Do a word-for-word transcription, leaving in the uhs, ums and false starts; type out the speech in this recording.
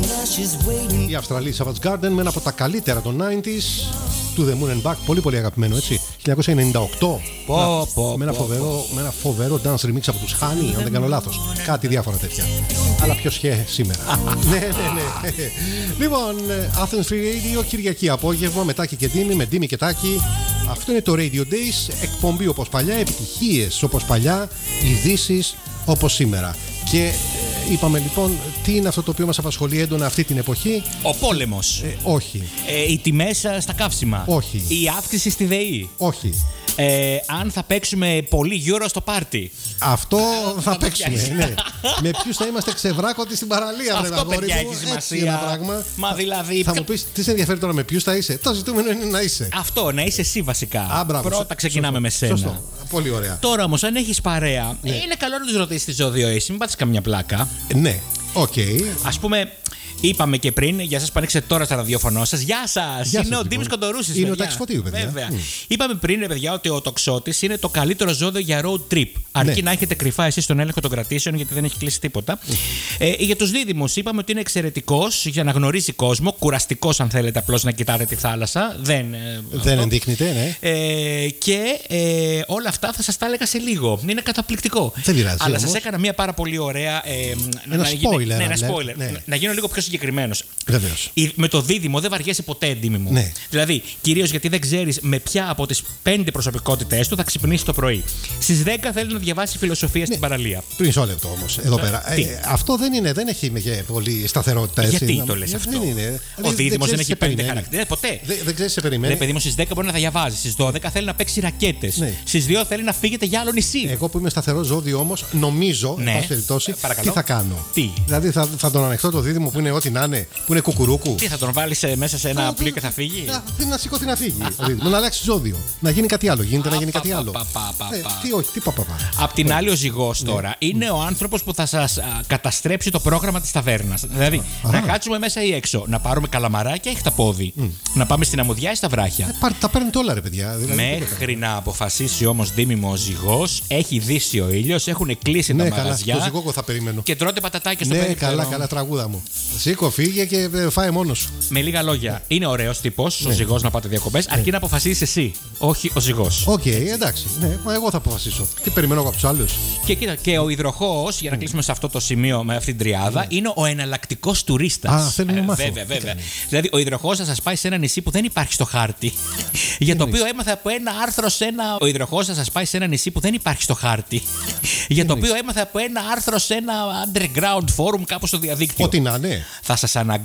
Η Αυστραλή Savage Garden με ένα από τα καλύτερα των ενενήντα To the Moon and Back, πολύ πολύ αγαπημένο, έτσι. χίλια εννιακόσια ενενήντα οκτώ. Πω, πω, με, ένα πω, φοβερό, πω. με ένα φοβερό dance remix από τους Honey, αν δεν κάνω λάθος. Κάτι διάφορα τέτοια. Αλλά ποιος χε σήμερα. Ναι, ναι, ναι. Λοιπόν, Athens Free Radio, Κυριακή απόγευμα, με Τάκη και Ντίμη, με Ντίμη και Τάκη. Αυτό είναι το Radio Days, εκπομπή όπως παλιά, επιτυχίες όπως παλιά, ειδήσεις όπως σήμερα. Και ε, είπαμε λοιπόν, τι είναι αυτό το οποίο μας απασχολεί έντονα αυτή την εποχή. Ο πόλεμος. Ε, όχι. Ε, οι τιμές στα καύσιμα. Όχι. Η αύξηση στη ΔΕΗ. Όχι. Ε, αν θα παίξουμε πολύ Euro στο πάρτι. Αυτό θα, θα παίξουμε. Ναι. Με ποιους θα είμαστε ξεβράκωτοι στην παραλία, αυτό αγόρι παιδιά μου. έχει Έτσι σημασία. ένα πράγμα. Μα δηλαδή. Θα μου πεις, τι σε ενδιαφέρει τώρα με ποιους θα είσαι. Το ζητούμενο είναι να είσαι. Αυτό, να είσαι εσύ βασικά. Α, μπράβο, Πρώτα σω- ξεκινάμε σωστό, με σένα. Σωστό. Πολύ ωραία. Τώρα όμως, αν έχεις παρέα, Ναι. είναι καλό να τους ρωτήσεις τη ζώδιο εσύ, μην πάθεις καμιά πλάκα. Ναι, οκ. Ας πούμε, είπαμε και πριν, για σας που ανοίξετε τώρα στα ραδιόφωνο σας, γεια σας! Γεια Είναι σας, ο λοιπόν. Ντίμης Κοντορούσης. Είναι ο παιδιά. Τάκης Φωτίου, παιδιά. Βέβαια. Μμ. Είπαμε πριν, ρε παιδιά, ότι ο τοξότης είναι το καλύτερο ζώδιο για road trip. Αρκεί Ναι. να έχετε κρυφά εσείς τον έλεγχο των κρατήσεων, γιατί δεν έχει κλείσει τίποτα. Ε, για τους δίδυμους, είπαμε ότι είναι εξαιρετικός για να γνωρίζει κόσμο, κουραστικός αν θέλετε απλώς να κοιτάτε τη θάλασσα. Δεν, ε, Δεν αυτό. ενδείκνυται, ναι. Ε, και ε, όλα αυτά θα σας τα έλεγα σε λίγο. Είναι καταπληκτικό. Δεν πειράζει, Αλλά όμως. σας έκανα μια πάρα πολύ ωραία. Ε, Ένα να γίνω- spoiler, Ναι, ένα ναι, spoiler. ναι. Να, να γίνω λίγο πιο συγκεκριμένος. Βεβαίως. Η- Με το δίδυμο δεν βαριέσαι ποτέ, Ντίμη μου. Ναι. Δηλαδή, κυρίως γιατί δεν ξέρεις με ποια από τις πέντε προσωπικότητες του θα ξυπνήσει το πρωί. Στις δέκα θέλει να διαβάσει φιλοσοφία στην παραλία. Μισό λεπτό όμως, εδώ πέρα. τι? Ε, αυτό δεν είναι, δεν έχει και πολύ σταθερότητα. Έτσι. Γιατί Να- το λες δεν αυτό? είναι. Ο δίδυμος δεν ξέρεις έχει σε πέντε περιμένει. χαρακτήρες. Ποτέ. Δεν, δεν ξέρει σε Ρε περιμένει. παιδί μου, στις δέκα μπορεί να θα διαβάζει. Στις δώδεκα θέλει να παίξει ρακέτες. Ναι. Στις δύο θέλει να φύγετε για άλλο νησί. Εγώ που είμαι σταθερό ζώδιο όμως, νομίζω, Ναι. εν πάση περιπτώσει, Ε, παρακαλώ. τι θα κάνω. Τι? Δηλαδή θα, θα τον ανεχτώ το δίδυμο που είναι ό,τι να είναι, που είναι κουκουρούκου. Τι θα τον βάλει μέσα σε ένα πλοίο και θα φύγει. Να, να σηκωθεί να φύγει. ο δίδυμος, να αλλάξει ζώδιο. Να γίνει κάτι άλλο. Γίνεται να γίνει Πα, κάτι πα, άλλο. πα, πα, πα, Ε, πα. τι όχι, τι πα, πα, πα. Απ' την άλλη, ο ζυγός τώρα είναι ο άνθρωπος που θα σας α, καταστρέψει το πρόγραμμα της ταβέρνας. Δηλαδή, να κάτσουμε μέσα ή έξω, να πάρουμε καλαμαράκια ή χταπόδι, να πάμε στην αμμουδιά ή στα βράχια. Ε, πάρ- τα παίρνετε όλα, ρε παιδιά. Δηλαδή, Μέχρι να αποφασίσει όμως δίμημο ο ζυγός, έχει δύσει ο ήλιος, έχουν κλείσει ναι, τα καλά. μαγαζιά Το ζυγόκο θα περιμένω. και τρώτε πατατάκια στο Ναι, περίπτερο. καλά, καλά, τραγούδα μου. Σήκω, φύγε και ε, φάε μόνο σου. Με λίγα λόγια, είναι ωραίος τύπος Ναι. ο ζυγός να πάτε διακοπές, αρκεί να αποφασίσεις εσύ, όχι ο ζυγός. Οκ, εντάξει. Ναι, μα εγώ θα αποφασίσω. Τι περιμένω εγώ από του άλλου. Και κοίτα, και ο υδροχόος, για να κλείσουμε σε αυτό το σημείο με αυτήν την τριάδα, είναι ο εναλλακτικός τουρίστας. Α, θέλω να μάθω. Βέβαια, Τι βέβαια. κάνει? Δηλαδή, ο υδροχόος θα σας πάει σε ένα νησί που δεν υπάρχει στο χάρτη. για το οποίο έμαθα από ένα άρθρο σε ένα. Ο υδροχόος θα σας πάει σε ένα νησί που δεν υπάρχει στο χάρτη. για το οποίο έμαθα από ένα άρθρο σε ένα underground forum κάπου στο διαδίκτυο. Ό,τι να είναι. Θα σας αναγκάσει